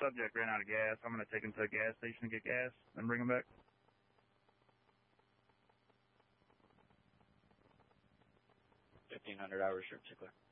subject ran out of gas. I'm going to take him to a gas station to get gas and bring him back. $1,500 restricted clear.